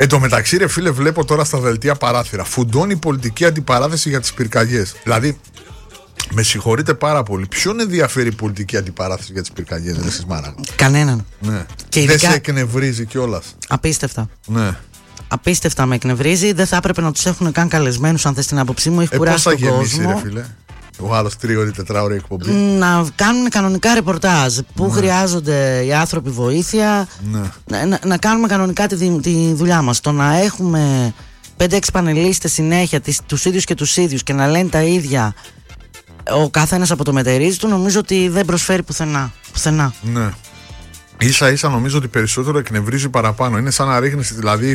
Εν τω μεταξύ, ρε φίλε, βλέπω τώρα στα δελτία παράθυρα. Φουντώνει η πολιτική αντιπαράθεση για τις πυρκαγιές. Δηλαδή, με συγχωρείτε πάρα πολύ. Ποιον ενδιαφέρει η πολιτική αντιπαράθεση για τις πυρκαγιές, ρε Σισμάρα? Κανέναν. Ναι. Και δεν ειδικά... σε εκνευρίζει κιόλας? Απίστευτα. Ναι. Απίστευτα με εκνευρίζει. Δεν θα έπρεπε να τους έχουν καν καλεσμένους, αν θες την άποψή μου. Έχει κουράσει τον κόσμο. Πώς θα γεμίσει, ρε φίλε, ο άλλος 3-4 εκπομπή? Να κάνουν κανονικά ρεπορτάζ που χρειάζονται οι άνθρωποι βοήθεια. Να κάνουμε κανονικά τη δουλειά μας. Το να έχουμε 5-6 πανελίστες συνέχεια, τους ίδιους και τους ίδιους, και να λένε τα ίδια, ο καθένας από το μετερίζει του, νομίζω ότι δεν προσφέρει πουθενά. Ναι. Ίσα-ίσα νομίζω ότι περισσότερο εκνευρίζει παραπάνω. Είναι σαν να ρίχνεις δηλαδή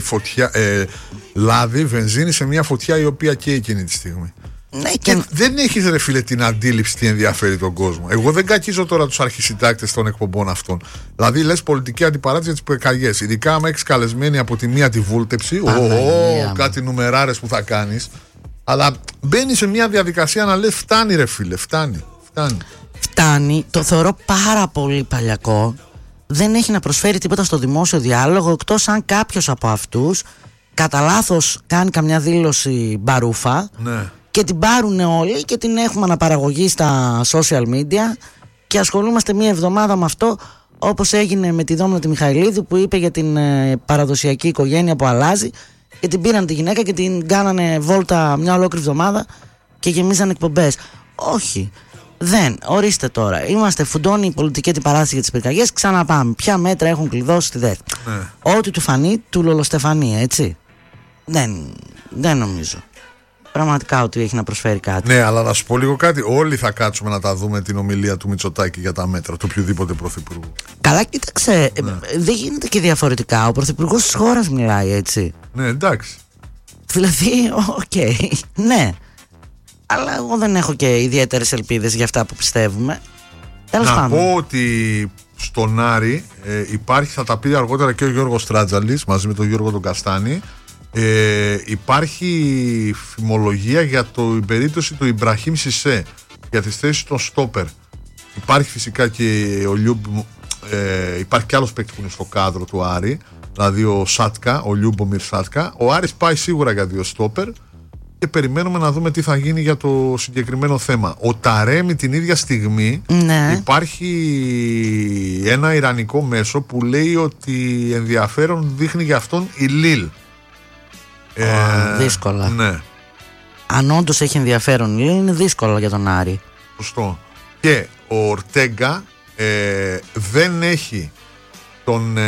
λάδι, βενζίνη σε μια φωτιά η οποία καίει εκείνη τη στιγμή. Ναι, και δεν έχεις, ρε φίλε, την αντίληψη τι ενδιαφέρει τον κόσμο. Εγώ δεν κακίζω τώρα τους αρχισυντάκτες των εκπομπών αυτών. Δηλαδή λες πολιτική αντιπαράθεση για τις πυρκαγιές. Ειδικά άμα έχεις καλεσμένη από τη μία τη βούλτεψη, κάτι νουμεράρες που θα κάνεις. Αλλά μπαίνει σε μια διαδικασία να λες φτάνει, ρε φίλε, φτάνει. Το θεωρώ πάρα πολύ παλιακό. Δεν έχει να προσφέρει τίποτα στο δημόσιο διάλογο, εκτός αν κάποιος από αυτούς κατά λάθος κάνει καμιά δήλωση μπαρούφα. Ναι. Και την πάρουν όλοι και την έχουμε αναπαραγωγή στα social media και ασχολούμαστε μία εβδομάδα με αυτό, όπως έγινε με τη Δόμνα τη Μιχαηλίδου, που είπε για την παραδοσιακή οικογένεια που αλλάζει, και την πήραν τη γυναίκα και την κάνανε βόλτα μια ολόκληρη εβδομάδα και γεμίζαν εκπομπές. Όχι, δεν, ορίστε τώρα. Είμαστε φουντώνει η πολιτική αντιπαράθεση για τις πυρκαγιές. Ξαναπάμε. Ποια μέτρα έχουν κλειδώσει τη ΔΕΘ? Ό,τι του φανεί, του λολοστεφανεί, έτσι. Δεν νομίζω πραγματικά ότι έχει να προσφέρει κάτι. Ναι, αλλά να σου πω λίγο κάτι. Όλοι θα κάτσουμε να τα δούμε την ομιλία του Μητσοτάκη για τα μέτρα του οποιοδήποτε πρωθυπουργού. Καλά, κοίταξε. Δεν γίνεται και διαφορετικά. Ο πρωθυπουργός της χώρας μιλάει, έτσι. Ναι, εντάξει. Δηλαδή, ναι. Αλλά εγώ δεν έχω και ιδιαίτερες ελπίδες για αυτά που πιστεύουμε. Τέλος πάντων. Να πω ότι στον Άρη υπάρχει, θα τα πει αργότερα και ο Γιώργος Τράτζαλης μαζί με τον Γιώργο τον Καστάνη. Υπάρχει φημολογία για την περίπτωση του Ιμπραχήμ Σισέ για τις θέσεις των στόπερ. Υπάρχει φυσικά και υπάρχει και άλλος παίκτης που είναι στο κάδρο του Άρη, δηλαδή ο Σάτκα, ο Λιούμπομιρ Σάτκα. Ο Άρης πάει σίγουρα για 2 στόπερ και περιμένουμε να δούμε τι θα γίνει για το συγκεκριμένο θέμα. Ο Ταρέμι την ίδια στιγμή, υπάρχει ένα ιρανικό μέσο που λέει ότι ενδιαφέρον δείχνει για αυτόν η Λίλ. Δύσκολα. Ναι. Αν όντως έχει ενδιαφέρον, είναι δύσκολο για τον Άρη. Σωστό. Και ο Ορτέγκα δεν έχει τον.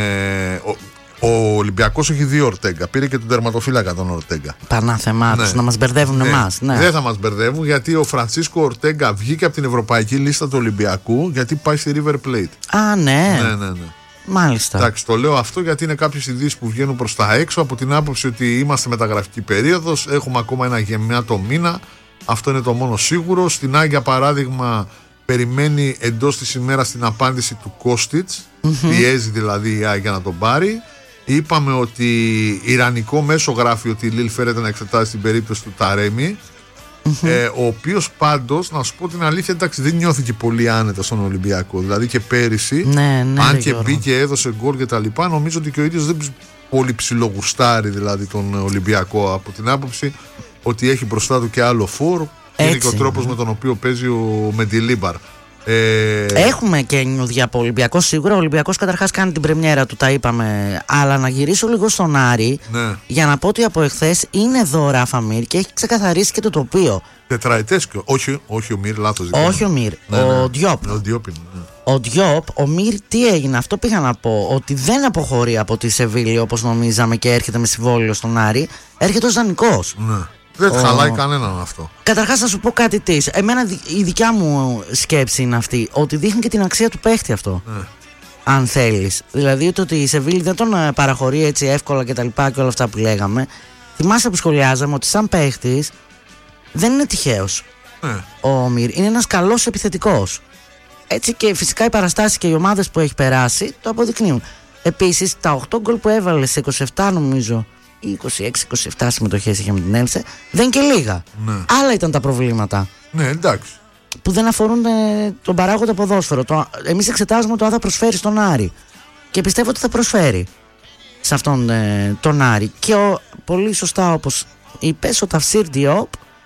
Ο Ολυμπιακός έχει 2 Ορτέγκα. Πήρε και τον τερματοφύλακα τον Ορτέγκα. Πανάθεμά τους, να μας μπερδεύουν εμάς. Ναι. Δεν θα μας μπερδεύουν, γιατί ο Φρανσίσκο Ορτέγκα βγήκε από την ευρωπαϊκή λίστα του Ολυμπιακού, γιατί πάει στη River Plate. Ναι. Μάλιστα. Εντάξει, το λέω αυτό γιατί είναι κάποιες ειδήσεις που βγαίνουν προς τα έξω από την άποψη ότι είμαστε μεταγραφική περίοδος, έχουμε ακόμα ένα γεμάτο μήνα. Αυτό είναι το μόνο σίγουρο. Στην Άγια, παράδειγμα, περιμένει εντός της ημέρας την απάντηση του Κόστιτς. Πιέζει δηλαδή η Άγια να τον πάρει. Είπαμε ότι ιρανικό μέσο γράφει ότι η Λίλ φέρεται να εξετάσει την περίπτωση του Ταρέμι. Ο οποίος πάντως, να σου πω την αλήθεια, εντάξει, δεν νιώθηκε πολύ άνετα στον Ολυμπιακό. Δηλαδή και πέρυσι, αν και μπήκε, έδωσε γκολ και τα λοιπά, νομίζω ότι και ο ίδιος δεν πολύ ψιλογουστάρει δηλαδή τον Ολυμπιακό, από την άποψη ότι έχει μπροστά του και άλλο φορ. Είναι και ο τρόπος με τον οποίο παίζει ο Μεντιλίμπαρ. Έχουμε και νιούδια από Ολυμπιακό σίγουρα. Ο Ολυμπιακός καταρχάς κάνει την πρεμιέρα του, τα είπαμε. Αλλά να γυρίσω λίγο στον Άρη, για να πω ότι από εχθές είναι εδώ ο Ράφα Μίρ και έχει ξεκαθαρίσει και το τοπίο. Τετραετέσκιο. Όχι ο Μίρ, λάθος. Όχι ο Μίρ, ο Διόπ. Ο Διόπ, ο Μίρ, τι έγινε? Αυτό πήγα να πω. Ότι δεν αποχωρεί από τη Σεβίλη όπως νομίζαμε και έρχεται με συμβόλαιο στον Άρη. Έρχεται ως δανεικός. Δεν χαλάει κανέναν αυτό. Καταρχάς, θα σου πω κάτι της. Εμένα η δικιά μου σκέψη είναι αυτή, ότι δείχνει και την αξία του παίχτη αυτό. Αν θέλεις. Δηλαδή ότι η Σεβίλη δεν τον παραχωρεί έτσι εύκολα και τα λοιπά και όλα αυτά που λέγαμε. Θυμάσαι που σχολιάζαμε ότι σαν παίχτης δεν είναι τυχαίος. Ο Μίρ είναι ένας καλός επιθετικός. Έτσι, και φυσικά οι παραστάσεις και οι ομάδες που έχει περάσει το αποδεικνύουν. Επίσης, τα 8 γκολ που έβαλε σε 27 νομίζω, ή 26-27 συμμετοχές είχε με την Έλσε, δεν είναι και λίγα. Άλλα ήταν τα προβλήματα. Ναι, εντάξει. Που δεν αφορούν τον παράγοντα ποδόσφαιρο. Εμείς εξετάζουμε το αν θα προσφέρει στον Άρη. Και πιστεύω ότι θα προσφέρει. σε αυτόν τον Άρη. Και πολύ σωστά όπως είπες, ο Ταφσίρ Διόπ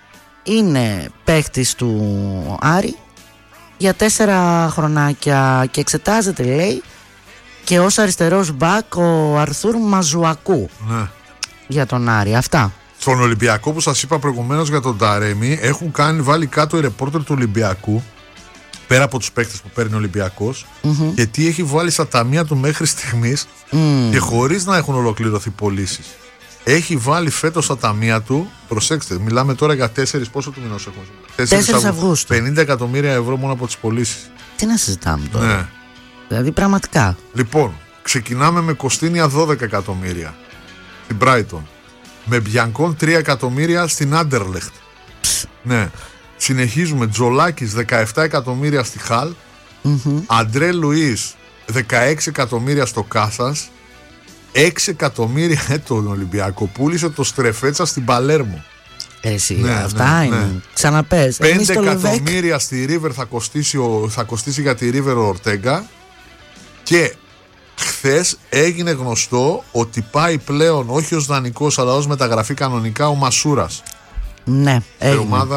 είναι παίχτης του Άρη για 4 χρονάκια και εξετάζεται, λέει, και ως αριστερός μπακ ο Αρθούρ Μαζουακού, ναι, για τον Άρη. Αυτά. Στον Ολυμπιακό που σας είπα προηγουμένως για τον Ταρέμι, έχουν βάλει κάτω οι ρεπόρτερ του Ολυμπιακού, πέρα από τους παίκτες που παίρνει ο Ολυμπιακός, και τι έχει βάλει στα ταμεία του μέχρι στιγμής, και χωρίς να έχουν ολοκληρωθεί πωλήσεις. Έχει βάλει φέτος στα ταμεία του, προσέξτε, μιλάμε τώρα για 4, πόσο του μηνός έχουμε? 4 Αυγούστου. 50 εκατομμύρια ευρώ μόνο από τις πωλήσεις. Τι να συζητάμε τώρα. Ναι. Δηλαδή πραγματικά. Λοιπόν, ξεκινάμε με Κωστίνια 12 εκατομμύρια στην Brighton. Με Μπιανκόν 3 εκατομμύρια στην Άντερλεχτ. Ναι. Συνεχίζουμε. Τζολάκης 17 εκατομμύρια στη Χαλ. Αντρέ Λουίς 16 εκατομμύρια στο Κάσας. 6 εκατομμύρια τον Ολυμπιακό. Πούλησε το Στρεφέτσα στην Παλέρμο. Εσύ, ναι, αυτά είναι. Ναι. Ξαναπες. 5 εκατομμύρια στη River θα κοστίσει για τη River ο Ορτέγκα. Και χθες έγινε γνωστό ότι πάει πλέον όχι ως δανεικός αλλά ως μεταγραφή κανονικά ο Μασούρας. Ναι, η ομάδα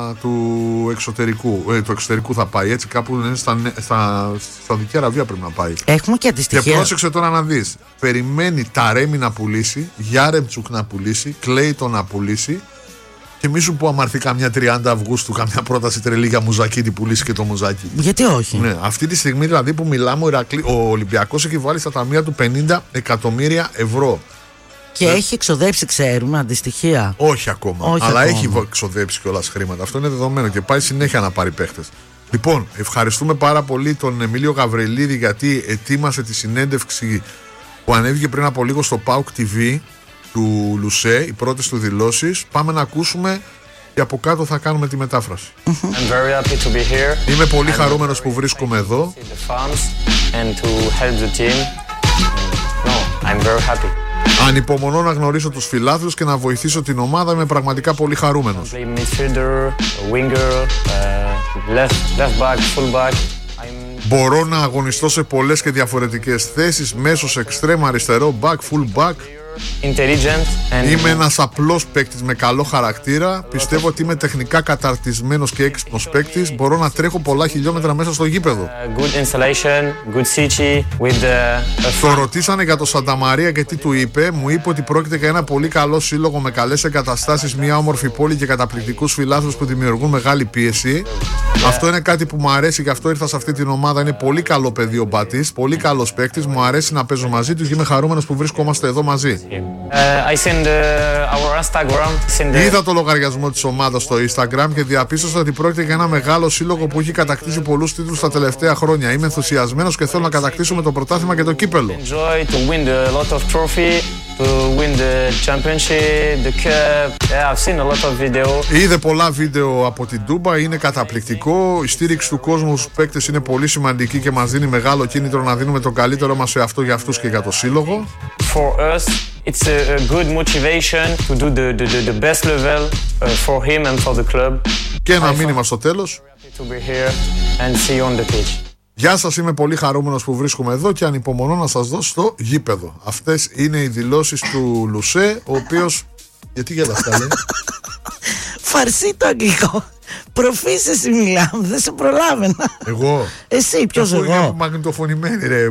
του εξωτερικού. Του εξωτερικού θα πάει. Έτσι κάπου είναι στα Σαουδική Αραβία πρέπει να πάει. Έχουμε και αντιστοιχεία. Και πρόσεξε τώρα να δεις. Περιμένει Ταρέμι να πουλήσει, Γιάρεμτσουκ να πουλήσει, Κλέιτον να πουλήσει. Και μη σου πω αμαρθεί καμιά 30 Αυγούστου, καμιά πρόταση τρελή για Μουζακίτη, πουλήσει και το Μουζάκι. Γιατί όχι. Ναι, αυτή τη στιγμή δηλαδή που μιλάμε, ο Ολυμπιακός έχει βάλει στα ταμεία του 50 εκατομμύρια ευρώ. Και έχει εξοδέψει, ξέρουμε, αντιστοιχεία. Όχι ακόμα. Όχι αλλά ακόμα. Έχει εξοδέψει κιόλας χρήματα. Αυτό είναι δεδομένο και πάει συνέχεια να πάρει παίχτες. Λοιπόν, ευχαριστούμε πάρα πολύ τον Εμίλιο Γαβρελίδη γιατί ετοίμασε τη συνέντευξη που ανέβηκε πριν από λίγο στο PAOK TV του Λουσέ, οι πρώτες του δηλώσεις. Πάμε να ακούσουμε και από κάτω θα κάνουμε τη μετάφραση. Είμαι πολύ χαρούμενος που βρίσκομαι εδώ. Ανυπομονώ να γνωρίσω τους φιλάθλους και να βοηθήσω την ομάδα. Είμαι πραγματικά πολύ χαρούμενος. Μπορώ να αγωνιστώ σε πολλές και διαφορετικές θέσεις, μέσος, εξτρέμ, αριστερό, back, full back. Είμαι ένας απλός παίκτης με καλό χαρακτήρα. Πιστεύω ότι είμαι τεχνικά καταρτισμένος και έξυπνος παίκτης. Μπορώ να τρέχω πολλά χιλιόμετρα μέσα στο γήπεδο. Το ρωτήσανε για το Σανταμαρία και τι του είπε. Μου είπε ότι πρόκειται για ένα πολύ καλό σύλλογο με καλές εγκαταστάσεις, μια όμορφη πόλη και καταπληκτικούς φιλάθλους που δημιουργούν μεγάλη πίεση. Αυτό είναι κάτι που μου αρέσει, γι' αυτό ήρθα σε αυτή την ομάδα. Είναι πολύ καλό παιδί ο Μπατής, πολύ καλός παίκτης. Μου αρέσει να παίζω μαζί του και είμαι χαρούμενος που βρισκόμαστε εδώ μαζί. Είδα το λογαριασμό της ομάδας στο Instagram και διαπίστωσα ότι πρόκειται για ένα μεγάλο σύλλογο που έχει κατακτήσει πολλούς τίτλους τα τελευταία χρόνια. Είμαι ενθουσιασμένος και θέλω να κατακτήσουμε το πρωτάθλημα και το κύπελλο. Είδε πολλά βίντεο από την Τούμπα, είναι καταπληκτικό. Η στήριξη του κόσμου στους παίκτες είναι πολύ σημαντική και μας δίνει μεγάλο κίνητρο να δίνουμε το καλύτερο μας σε αυτό για αυτούς και για το σύλλογο. It's a good motivation to do the best level for him and for the club. Και ένα μήνυμα στο τέλος. Γεια σας, είμαι πολύ χαρούμενος που βρίσκομαι εδώ και ανυπομονώ να σας δώσω στο γήπεδο. Αυτές είναι οι δηλώσεις του Λουσέ, ο οποίος... Γιατί γέλαστα, λέει? Φαρσί το αγγλικό. Προφήσεις εσύ μιλάμε, δεν σε προλάβαινα. Εγώ? Εσύ, ποιος εγώ? Είναι μαγνητοφωνημένη ρε.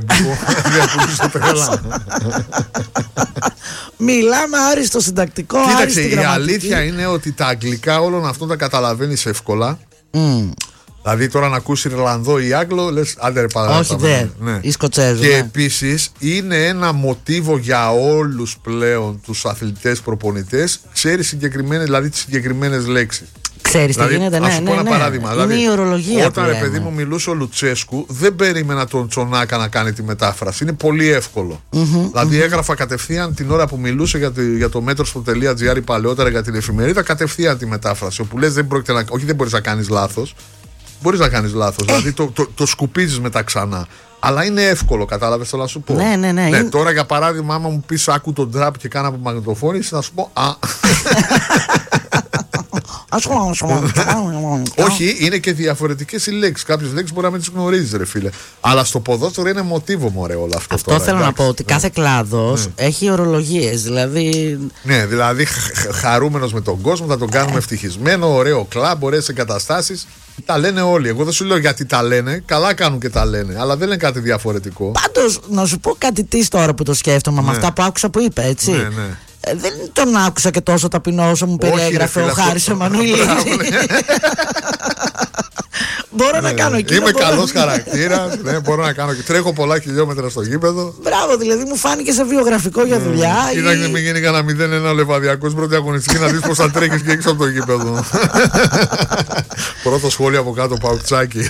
Μιλάμε άριστο συντακτικό. Κοίταξε, η αλήθεια είναι ότι τα αγγλικά όλων αυτών τα καταλαβαίνεις εύκολα. Δηλαδή τώρα να ακούσει Ιρλανδό ή Άγγλο, λες άντε ρε παράδειγμα. Όχι δε, ή Σκοτσέζο. Και επίσης είναι ένα μοτίβο για όλους πλέον τους αθλητές προπονητές. Ξέρεις συγκεκριμένες, δηλαδή τις συγκεκριμένες λέξεις. Ξέρεις τι γίνεται, ναι. Ας σου πω ένα παράδειγμα. Είναι δηλαδή, η ορολογία. Όταν ρε παιδί μου μιλούσε ο Λουτσέσκου, δεν περίμενα τον Τσονάκα να κάνει τη μετάφραση. Είναι πολύ εύκολο. Δηλαδή έγραφα κατευθείαν την ώρα που μιλούσε για το metro.gr παλαιότερα για την εφημερίδα, κατευθείαν τη μετάφραση. Όπου λες δεν πρόκειται να. Όχι, δεν μπορείς να κάνεις λάθος. Μπορείς να κάνεις λάθος. Δηλαδή το σκουπίζεις μετά ξανά. Αλλά είναι εύκολο, κατάλαβες το να σου πω. Ναι. Τώρα για παράδειγμα, άμα μου πεις άκου τον τραπ και κάνω από μαγνητοφώνηση, να σου πω Όχι, είναι και διαφορετικές οι λέξεις. Κάποιες λέξεις μπορεί να μην τις γνωρίζεις, ρε φίλε. Αλλά στο ποδόσφαιρο είναι μοτίβο, μωρέ, όλο αυτό. Αυτό τώρα, θέλω εντάξει, να πω, ότι κάθε κλάδος έχει ορολογίες. Δηλαδή. Ναι, δηλαδή χαρούμενος με τον κόσμο, θα τον κάνουμε ευτυχισμένο, ωραίο κλαμπ, ωραίες εγκαταστάσεις. Τα λένε όλοι. Εγώ δεν σου λέω γιατί τα λένε, καλά κάνουν και τα λένε, αλλά δεν είναι κάτι διαφορετικό. Πάντως, να σου πω κάτι τώρα που το σκέφτομαι με αυτά που άκουσα που είπε, έτσι. Ναι. Δεν τον άκουσα και τόσο ταπεινό όσο μου περιέγραφε ο Χάρης Εμμανουηλίδης. Μπορώ να κάνω εκεί. Είμαι καλός χαρακτήρας. Μπορώ να κάνω και τρέχω πολλά χιλιόμετρα στο γήπεδο. Μπράβο, δηλαδή μου φάνηκε σε βιογραφικό για δουλειά. Κοίταξε, μην γίνει κανένα 0-1 Λεβαδιακός πρώτη αγωνιστική να δεις πως θα τρέχεις και έξω από το γήπεδο. Πρώτο σχόλιο από κάτω, Παουκτσάκι.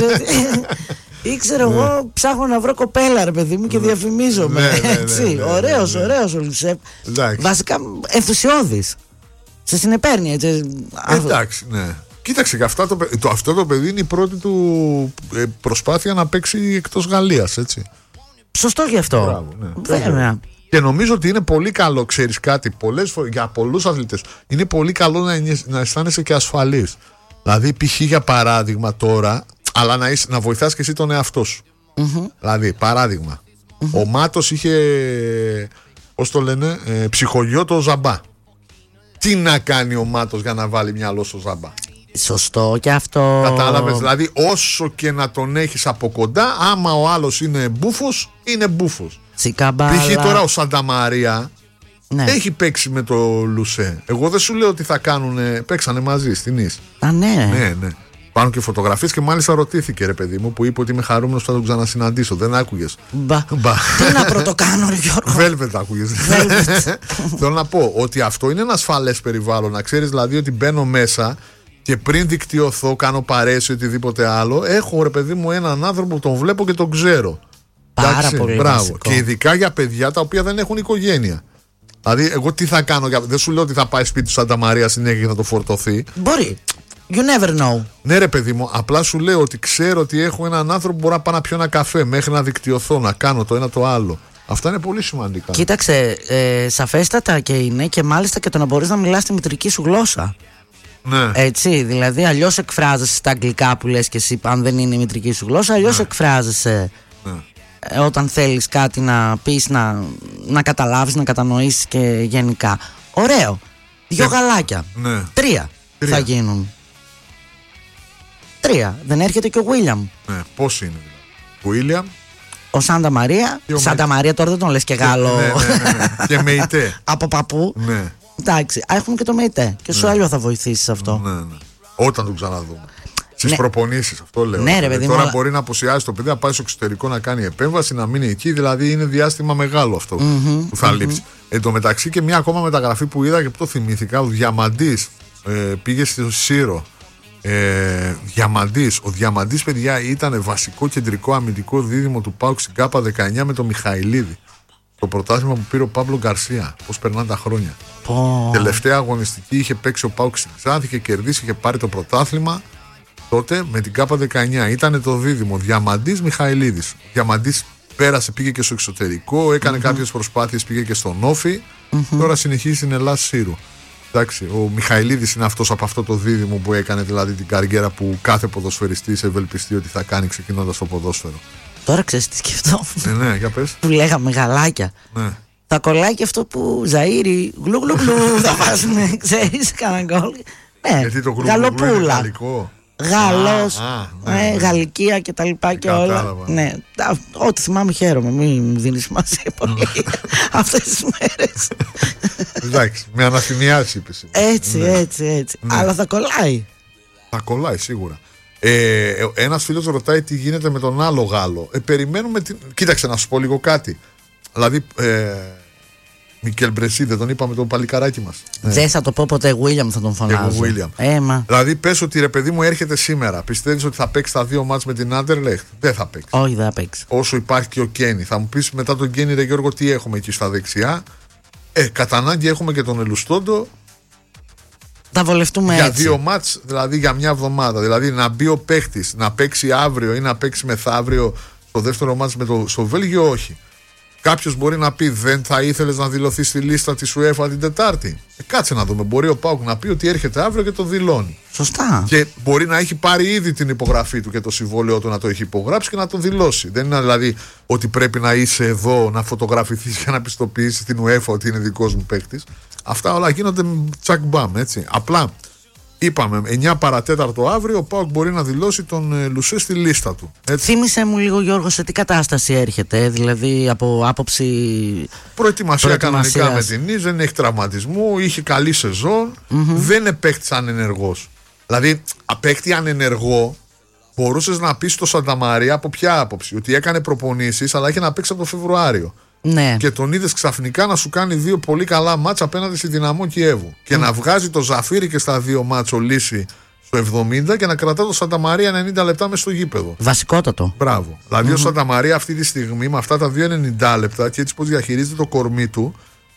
Ήξερα εγώ, ψάχνω να βρω κοπέλα, ρε παιδί μου, και διαφημίζομαι. Έτσι. Ωραίος ο Λουσέπ. Βασικά ενθουσιώδης. Σε συνεπέρνει, έτσι. Εντάξει, ναι. Κοίταξε, και αυτό το παιδί είναι η πρώτη του προσπάθεια να παίξει εκτός Γαλλίας, έτσι. Σωστό γι' αυτό. Μπράβο, ναι. Βέβαια. Και νομίζω ότι είναι πολύ καλό, ξέρεις κάτι, για πολλούς αθλητές είναι πολύ καλό να αισθάνεσαι και ασφαλής. Δηλαδή, π.χ. για παράδειγμα τώρα, αλλά να βοηθάς και εσύ τον εαυτό σου. Δηλαδή, παράδειγμα, ο Μάτος είχε, πώς το λένε, ψυχογειό το Ζαμπά. Τι να κάνει ο Μάτος για να βάλει μυαλό στο Ζαμπά? Σωστό και αυτό. Κατάλαβες, δηλαδή όσο και να τον έχεις από κοντά, άμα ο άλλος είναι μπούφος, είναι μπούφος. Π.χ. τώρα ο Σανταμαρία έχει παίξει με το Λουσέ. Εγώ δεν σου λέω ότι θα παίξανε μαζί στην Ις. Ναι. Πάνω και φωτογραφίες και μάλιστα ρωτήθηκε, ρε παιδί μου, που είπε ότι είμαι χαρούμενος που θα τον ξανασυναντήσω. Δεν άκουγες? Τι να πρωτοκάνω, ρε Γιώργο? Velvet άκουγες. Θέλω να πω ότι αυτό είναι ένα ασφαλές περιβάλλον. Να ξέρεις δηλαδή ότι μπαίνω μέσα και πριν δικτυωθώ, κάνω παρέες ή οτιδήποτε άλλο, έχω, ρε παιδί μου, έναν άνθρωπο που τον βλέπω και τον ξέρω. Πάρα πολύ βασικό. Και ειδικά για παιδιά τα οποία δεν έχουν οικογένεια. Δηλαδή, εγώ τι θα κάνω? Δεν σου λέω ότι θα πάει σπίτι του Σάντα Μαρία συνέχεια και θα το φορτωθεί. Μπορεί. You never know. Ναι, ρε παιδί μου, απλά σου λέω ότι ξέρω ότι έχω έναν άνθρωπο που μπορώ να πάω να πιω ένα καφέ μέχρι να δικτυωθώ, να κάνω το ένα το άλλο. Αυτά είναι πολύ σημαντικά. Κοίταξε, σαφέστατα και είναι, και μάλιστα και το να μπορείς να μιλάς τη μητρική σου γλώσσα. Ναι. Έτσι, δηλαδή αλλιώς εκφράζεσαι στα αγγλικά που λες και εσύ, αν δεν είναι η μητρική σου γλώσσα, αλλιώς εκφράζεσαι. Όταν θέλεις κάτι να πεις, να καταλάβεις, να κατανοήσεις και γενικά. Ωραίο. 2 γαλάκια. 3 θα γίνουν. 3. Δεν έρχεται και ο Βίλιαμ? Ναι, πώς είναι δηλαδή? Ο Βίλιαμ, ο Σάντα Μαρία. Σάντα Μαρία τώρα δεν τον λες και Γάλλο. Ναι. Και Μεϊτέ. Από παππού. Ναι. Εντάξει, έχουμε και το Μεϊτέ. Και σου άλλο θα βοηθήσει αυτό. Ναι. Όταν τον ξαναδούμε. Στις προπονήσεις, αυτό λέω. Ναι, ρε παιδί μου. Τώρα μπορεί να αποσιάζει το παιδί, να πάει στο εξωτερικό να κάνει επέμβαση, να μείνει εκεί. Δηλαδή είναι διάστημα μεγάλο αυτό που θα λείψει. Εν τω μεταξύ και μια ακόμα μεταγραφή που είδα και που το θυμήθηκα, ο Διαμαντής πήγε στο Σύρο. Ο Διαμαντής, παιδιά, ήταν βασικό κεντρικό αμυντικό δίδυμο του ΠΑΟΚ στην ΚΑΠΑ 19 με τον Μιχαηλίδη. Το πρωτάθλημα που πήρε ο Παύλο Γκαρσία. Πώς περνάνε τα χρόνια. Τελευταία αγωνιστική είχε παίξει ο ΠΑΟΚ στην Ξάνθη, είχε κερδίσει, είχε πάρει το πρωτάθλημα. Τότε με την ΚΑΠΑ 19 ήταν το δίδυμο Διαμαντής Μιχαηλίδης. Ο Διαμαντής πέρασε, πήγε και στο εξωτερικό, έκανε κάποιες προσπάθειες, πήγε και στον Όφη. Τώρα συνεχίζει στην Ελλάδα Σύρου. Εντάξει, ο Μιχαηλίδης είναι αυτός από αυτό το δίδυμο που έκανε δηλαδή την καριέρα που κάθε ποδοσφαιριστής ευελπιστεί ότι θα κάνει ξεκινώντας το ποδόσφαιρο. Τώρα ξέρεις τι σκεφτόμουν. Ναι, για πες. Που λέγαμε γαλάκια. Ναι. Θα κολλάει και αυτό που Ζαΐρι γλου γλου γλου θα βάζουμε, ξέρεις, κανένα γκολ. Ναι, γιατί το γλου είναι γαλλικό. Γάλλος, Γαλλικία και τα λοιπά και όλα. Ναι, ό,τι θυμάμαι χαίρομαι, μην μου δίνει σημασία πολύ αυτές τις μέρες. Εντάξει, με αναθυμιάζει είπες. Έτσι. Αλλά θα κολλάει. Θα κολλάει σίγουρα. Ένας φίλος ρωτάει τι γίνεται με τον άλλο Γάλλο. Περιμένουμε Κοίταξε να σου πω λίγο κάτι. Δηλαδή Μικέλ Μπρεσί, δεν τον είπαμε το παλικαράκι μας? Δεν θα το πω ποτέ, Βίλιαμ θα τον φωνάζω. Δηλαδή πες ότι ρε παιδί μου έρχεται σήμερα. Πιστεύεις ότι θα παίξει τα 2 μάτς με την Άντερλεχτ? Δεν θα παίξει. Όχι, δεν θα παίξει. Όσο υπάρχει και ο Κένι. Θα μου πεις μετά τον Κένι, ρε Γιώργο, τι έχουμε εκεί στα δεξιά? Κατά ανάγκη έχουμε και τον Ελουστόντο. Θα βολευτούμε για έτσι. 2 μάτς, δηλαδή για μια εβδομάδα. Δηλαδή να μπει ο παίχτης, να παίξει αύριο ή να παίξει μεθαύριο το δεύτερο μάτς στο Βέλγιο, όχι. Κάποιος μπορεί να πει, δεν θα ήθελες να δηλωθεί στη λίστα της UEFA την Τετάρτη? Κάτσε να δούμε. Μπορεί ο ΠΑΟΚ να πει ότι έρχεται αύριο και το δηλώνει. Σωστά. Και μπορεί να έχει πάρει ήδη την υπογραφή του και το συμβόλαιο του να το έχει υπογράψει και να το δηλώσει. Δεν είναι δηλαδή ότι πρέπει να είσαι εδώ να φωτογραφηθείς για να πιστοποιήσεις την UEFA ότι είναι δικός μου παίκτης. Αυτά όλα γίνονται τσακ μπαμ, έτσι. Απλά είπαμε 9 παρατέταρτο αύριο ο ΠΑΟΚ μπορεί να δηλώσει τον Λουσέ στη λίστα του. Έτσι. Θύμισε μου λίγο, Γιώργο, σε τι κατάσταση έρχεται, δηλαδή από άποψη προετοιμασία κανονικά με την Νίζ, δεν έχει τραυματισμού, είχε καλή σεζόν, δεν είναι παίκτης ανενεργός. Δηλαδή, παίκτη ανενεργό μπορούσες να πεις στο Σανταμαρία από ποια άποψη? Ότι έκανε προπονήσεις, αλλά είχε να παίξει από το Φεβρουάριο. Ναι. Και τον είδες ξαφνικά να σου κάνει 2 πολύ καλά μάτς απέναντι στη Δυναμό Κιέβου. Και να βγάζει το Ζαφύρι και στα 2 μάτς ο Λύση στο 70 και να κρατά το Σανταμαρία 90 λεπτά μες στο γήπεδο. Βασικότατο. Μπράβο. Δηλαδή ο Σανταμαρία αυτή τη στιγμή με αυτά τα 2 90 λεπτά και έτσι πως διαχειρίζεται το κορμί του,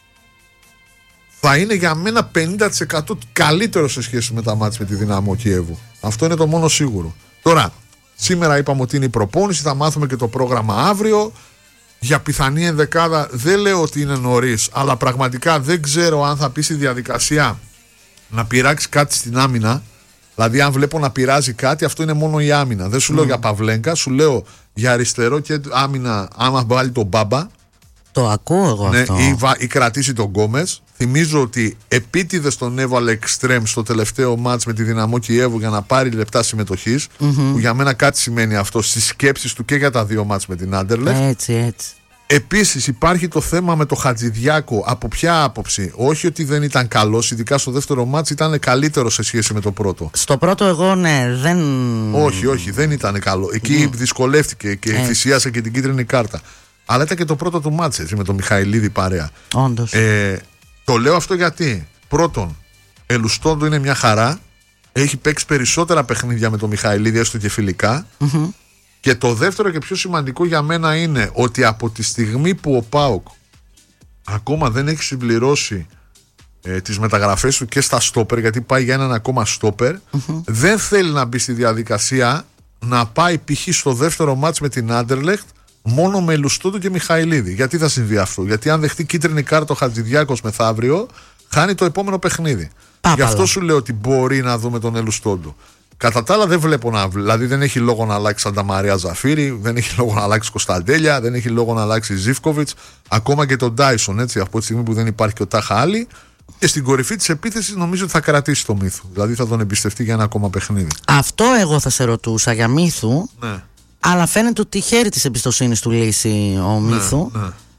θα είναι για μένα 50% καλύτερο σε σχέση με τα μάτς με τη Δυναμό Κιέβου. Αυτό είναι το μόνο σίγουρο. Τώρα, σήμερα είπαμε ότι είναι η προπόνηση, θα μάθουμε και το πρόγραμμα αύριο. Για πιθανή ενδεκάδα δεν λέω ότι είναι νωρίς, αλλά πραγματικά δεν ξέρω αν θα πει στη διαδικασία να πειράξει κάτι στην άμυνα. Δηλαδή, αν βλέπω να πειράζει κάτι, αυτό είναι μόνο η άμυνα. Δεν σου λέω για Παυλένκα, σου λέω για αριστερό και άμυνα, άμα βάλει τον Μπάμπα. Το ακούω εγώ αυτό. Ή κρατήσει τον Γκόμες. Θυμίζω ότι επίτηδες τον έβαλε εξτρέμ στο τελευταίο μάτς με τη Δυναμό Κιέβου για να πάρει λεπτά συμμετοχής. Που για μένα κάτι σημαίνει αυτό στις σκέψεις του και για τα 2 μάτς με την Άντερλεχτ. Έτσι. Επίσης υπάρχει το θέμα με το Χατζηδιάκο. Από ποια άποψη? Όχι ότι δεν ήταν καλός, ειδικά στο δεύτερο μάτς ήταν καλύτερο σε σχέση με το πρώτο. Στο πρώτο εγώ δεν... Όχι, δεν ήταν καλό. Εκεί δυσκολεύτηκε και θυσίασε και την κίτρινη κάρτα. Αλλά ήταν και το πρώτο του μάτς, έτσι, με τον Μιχαηλίδη παρέα. Όντως. Το λέω αυτό γιατί πρώτον, Ελουστόντο είναι μια χαρά. Έχει παίξει περισσότερα παιχνίδια με τον Μιχαηλίδη, έστω και φιλικά. Και το δεύτερο και πιο σημαντικό για μένα είναι ότι από τη στιγμή που ο ΠΑΟΚ ακόμα δεν έχει συμπληρώσει τις μεταγραφές του και στα στόπερ, γιατί πάει για έναν ακόμα στόπερ, δεν θέλει να μπει στη διαδικασία να πάει π.χ. στο δεύτερο μάτς με την Άντερλεχτ μόνο με Ελουστόντο και Μιχαηλίδη. Γιατί θα συμβεί αυτό? Γιατί αν δεχτεί κίτρινη κάρτα ο Χατζηδιάκος μεθαύριο, χάνει το επόμενο παιχνίδι. Γι' αυτό σου λέω ότι μπορεί να δούμε τον Ελουστόντο. Κατά τα άλλα δεν βλέπω δηλαδή δεν έχει λόγο να αλλάξει Σανταμαρία Ζαφύρι, δεν έχει λόγο να αλλάξει Κωνσταντέλια, δεν έχει λόγο να αλλάξει Ζίβκοβιτς, ακόμα και τον Ντάισον, έτσι, από τη στιγμή που δεν υπάρχει και ο Τάχα Άλλη. Και στην κορυφή της επίθεσης νομίζω ότι θα κρατήσει το Μύθου. Δηλαδή θα τον εμπιστευτεί για ένα ακόμα παιχνίδι. Αυτό εγώ θα σε ρωτούσα για Μύθου. Ναι. Αλλά φαίνεται ότι χαίρει της εμπιστοσύνης του Λύση ο Μύθου.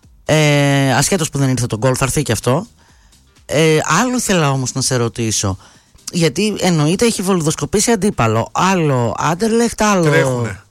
Ναι. Ασχέτως που δεν ήρθε τον γκολ, θα έρθει και αυτό. Άλλο ήθελα όμως να σε ρωτήσω. Γιατί εννοείται έχει βολιδοσκοπήσει αντίπαλο. Άλλο Άντερλεχτ, άλλο. Τρέχουνε.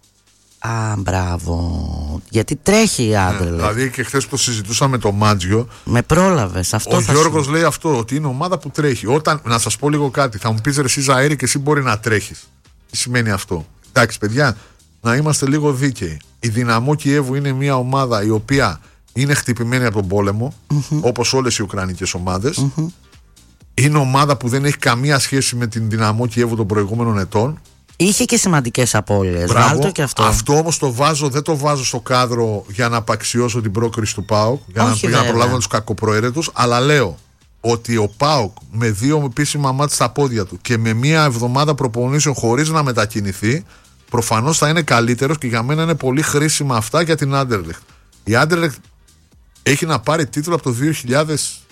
Μπράβο. Γιατί τρέχει η Άντερλεχτ. Δηλαδή και χθες που το συζητούσαμε το Μάτζιο. Με πρόλαβες. Αυτό ο Γιώργος λέει αυτό, ότι είναι ομάδα που τρέχει. Όταν, να σας πω λίγο κάτι, θα μου πεις ρε εσύ Ζαΐρη και εσύ μπορεί να τρέχεις. Τι σημαίνει αυτό? Εντάξει, παιδιά, να είμαστε λίγο δίκαιοι. Η Δυναμό Κιέβου είναι μια ομάδα η οποία είναι χτυπημένη από τον πόλεμο, όπως όλες οι ουκρανικές ομάδες. Είναι ομάδα που δεν έχει καμία σχέση με την Δυναμό Κιέβου των προηγούμενων ετών. Είχε και σημαντικές απώλειες. Βάλτε και αυτό. Αυτό όμως δεν το βάζω στο κάδρο για να απαξιώσω την πρόκριση του ΠΑΟΚ, για να προλάβω τους κακοπροαίρετους, αλλά λέω ότι ο ΠΑΟΚ με 2 επίσημα μάτς στα πόδια του και με μία εβδομάδα προπονήσεων χωρίς να μετακινηθεί, προφανώς θα είναι καλύτερος και για μένα είναι πολύ χρήσιμα αυτά για την Άντερλεχτ. Η Άντερλεχτ έχει να πάρει τίτλο από το 2000.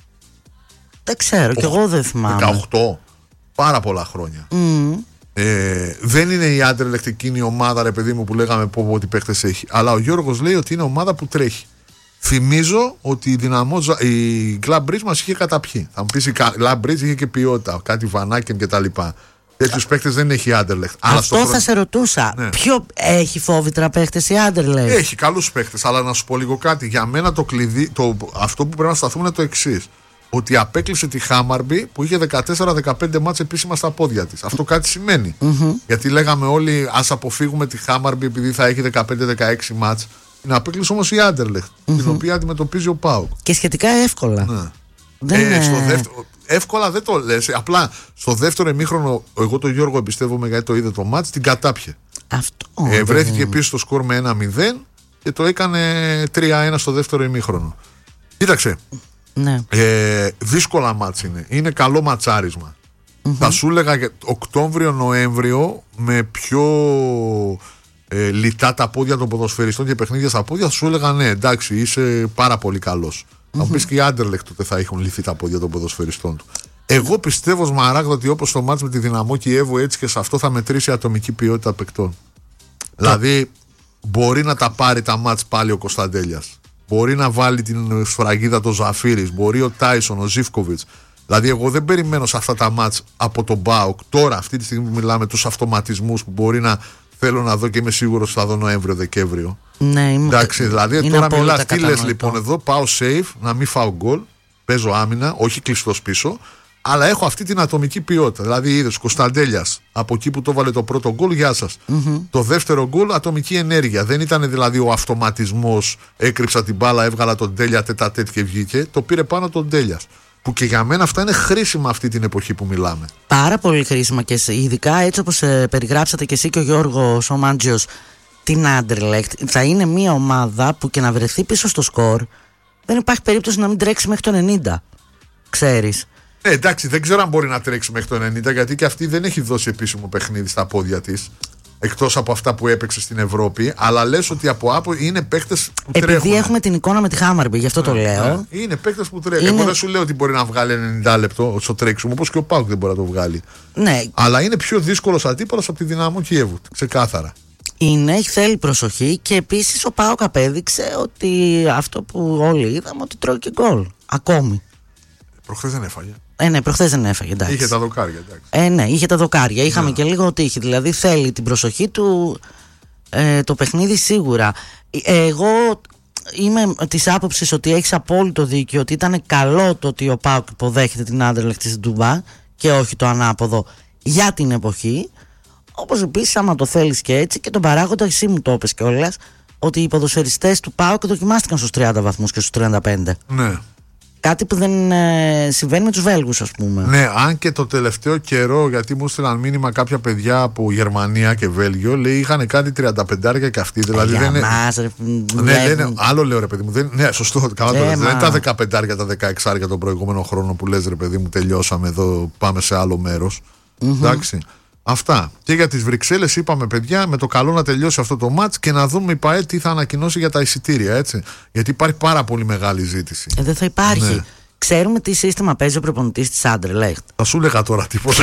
Δεν ξέρω, κι εγώ δεν θυμάμαι. 18, πάρα πολλά χρόνια. Δεν είναι η Άντερλεχτ εκείνη η ομάδα, ρε παιδί μου, που λέγαμε πω ότι παίχτες έχει. Αλλά ο Γιώργος λέει ότι είναι ομάδα που τρέχει. Θυμίζω ότι η Club Bridge μας είχε καταπιεί. Θα μου πεις η Club Bridge είχε και ποιότητα, κάτι Βανάκεν και τα λοιπά. Τέτοιους παίχτες δεν έχει η Άντερλεχτ. Αυτό θα σε ρωτούσα. Ναι. Ποιο έχει φόβητρα παίχτες η Άντερλεχτ? Έχει καλούς παίχτες, αλλά να σου πω λίγο κάτι. Για μένα το κλειδί, αυτό που πρέπει να σταθούμε είναι το εξής. Ότι απέκλεισε τη Χάμαρμπι που είχε 14-15 μάτς επίσημα στα πόδια της. Αυτό κάτι σημαίνει. Γιατί λέγαμε όλοι ας αποφύγουμε τη Χάμαρμπι επειδή θα έχει 15-16 μάτς. Να απέκλεισε όμως η Άντερλεχτ, την οποία αντιμετωπίζει ο ΠΑΟΚ. Και σχετικά εύκολα. Ναι. Στο δεύτερο, εύκολα δεν το λες. Απλά στο δεύτερο ημίχρονο, εγώ τον Γιώργο εμπιστεύομαι γιατί το είδε το μάτς, την κατάπιε. Αυτό. Βρέθηκε πίσω στο σκορ με 1-0 και το έκανε 3-1 στο δεύτερο ημίχρονο. Κοίταξε. Ναι. Δύσκολα μάτς είναι. Είναι καλό ματσάρισμα. Θα σου έλεγα Οκτώβριο-Νοέμβριο με πιο λιτά τα πόδια των ποδοσφαιριστών και παιχνίδια στα πόδια, θα σου έλεγα ναι, εντάξει, είσαι πάρα πολύ καλός. Θα μου πεις και οι Άντερλεχτ τότε θα έχουν λυθεί τα πόδια των ποδοσφαιριστών του. Εγώ πιστεύω, Σμαράγδα, ότι όπως το μάτς με τη Δυναμό Κιέβου, έτσι και σε αυτό θα μετρήσει η ατομική ποιότητα παικτών. Δηλαδή, μπορεί να τα πάρει τα μάτς πάλι ο Κωνσταντέλιας. Μπορεί να βάλει την σφραγίδα το Ζαφύρης, μπορεί ο Τάισον, ο Ζίβκοβιτς. Δηλαδή, εγώ δεν περιμένω σε αυτά τα μάτς από τον ΠΑΟΚ τώρα, αυτή τη στιγμή που μιλάμε, τους αυτοματισμούς που μπορεί να θέλω να δω και είμαι σίγουρος ότι θα δω Νοέμβριο-Δεκέμβριο. Ναι, εντάξει, δηλαδή τώρα μιλάς, τι λες λοιπόν εδώ, πάω safe, να μην φάω γκολ, παίζω άμυνα, όχι κλειστός πίσω, αλλά έχω αυτή την ατομική ποιότητα. Δηλαδή, είδες, Κωνσταντέλιας από εκεί που το βάλε το πρώτο γκολ, γεια σας. Το δεύτερο γκολ, ατομική ενέργεια. Δεν ήταν δηλαδή ο αυτοματισμός, έκρυψα την μπάλα, έβγαλα τον Τέλια τέτα-τέτ και βγήκε. Το πήρε πάνω τον Τέλιας. Που και για μένα αυτά είναι χρήσιμα αυτή την εποχή που μιλάμε. Πάρα πολύ χρήσιμα και ειδικά έτσι όπως περιγράψατε και εσύ και ο Γιώργος ο Μάντζιος την Άντερλεχτ. Θα είναι μια ομάδα που και να βρεθεί πίσω στο σκορ δεν υπάρχει περίπτωση να μην τρέξει μέχρι το 90. Ξέρεις. Εντάξει, δεν ξέρω αν μπορεί να τρέξει μέχρι το 90, γιατί και αυτή δεν έχει δώσει επίσημο παιχνίδι στα πόδια της. Εκτός από αυτά που έπαιξε στην Ευρώπη, αλλά λες ότι από είναι παίκτες που τρέχουν. Επειδή έχουμε την εικόνα με τη Χάμαρμπι, γι' αυτό το λέω. Είναι παίκτες που τρέχουν. Εγώ δεν σου λέω ότι μπορεί να βγάλει 90 λεπτό στο τρέξιμο, όπως και ο ΠΑΟΚ δεν μπορεί να το βγάλει. Ναι. Αλλά είναι πιο δύσκολος αντίπαλος από τη Δυναμό Κιέβου, ξεκάθαρα. Θέλει προσοχή και επίσης ο ΠΑΟΚ απέδειξε ότι αυτό που όλοι είδαμε, ότι τρώει και γκολ. Ακόμη. Προχθές δεν έφαγε. Ναι, προχθές δεν έφαγε. Εντάξει. Είχε τα δοκάρια. Εντάξει. Ναι, είχε τα δοκάρια. Είχαμε και λίγο τύχη. Δηλαδή θέλει την προσοχή του το παιχνίδι σίγουρα. Εγώ είμαι της άποψης ότι έχεις απόλυτο δίκιο, ότι ήταν καλό το ότι ο ΠΑΟΚ υποδέχεται την Άντερλεχτ στην Ντουμπά και όχι το ανάποδο για την εποχή. Όπως επίσης, άμα το θέλεις και έτσι, και τον παράγοντα, εσύ μου το είπες κιόλας, ότι οι ποδοσφαιριστές του ΠΑΟΚ δοκιμάστηκαν στους 30 βαθμούς και στους 35. Ναι. Κάτι που δεν συμβαίνει με τους Βέλγους, ας πούμε. Ναι, αν και το τελευταίο καιρό, γιατί μου έστειλαν μήνυμα κάποια παιδιά από Γερμανία και Βέλγιο, λέει είχαν κάνει 35 και αυτοί. Δηλαδή δεν είναι. Ναι, λένε, άλλο λέω ρε παιδί μου. Ναι, σωστό, καλά το λες. Δεν είναι τα 15 τα 16 τον προηγούμενο χρόνο που λες ρε παιδί μου, τελειώσαμε εδώ, πάμε σε άλλο μέρος. Εντάξει. Αυτά. Και για τις Βρυξέλλες είπαμε, παιδιά, με το καλό να τελειώσει αυτό το μάτς και να δούμε η ΠΑΕ τι θα ανακοινώσει για τα εισιτήρια, έτσι. Γιατί υπάρχει πάρα πολύ μεγάλη ζήτηση. Δεν θα υπάρχει. Ναι. Ξέρουμε τι σύστημα παίζει ο προπονητής της Άντερλεχτ. Θα σου έλεγα τώρα τίποτα.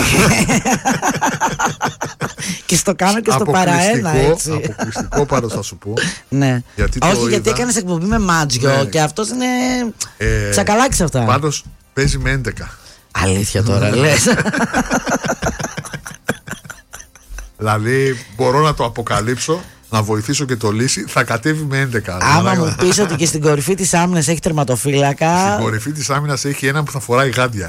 Και στο κάνω και στο παραένα, έτσι. Αποκλειστικό πάντως θα σου πω. Ναι. Γιατί έκανες εκπομπή με Μάτζιο και αυτός είναι τσακαλάκι σε αυτά. Πάντως παίζει με 11. Αλήθεια τώρα λες. Δηλαδή μπορώ να το αποκαλύψω, να βοηθήσω και το λύσει, θα κατέβει με 11. Άμα μου πεις ότι και στην κορυφή της άμυνας έχει τερματοφύλακα. Στην κορυφή της άμυνας έχει έναν που θα φοράει γάντια.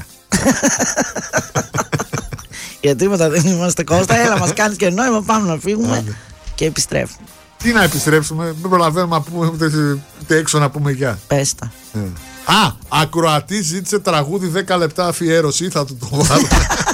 Γιατί μετά δεν είμαστε, Κώστα, έλα μας κάνεις και νόημα, πάμε να φύγουμε και επιστρέφουμε. Τι να επιστρέψουμε, δεν προλαβαίνουμε να πούμε ούτε έξω να πούμε γεια. Πες τα. Ακροατής ζήτησε τραγούδι 10 λεπτά αφιέρωση, θα του το βάλω.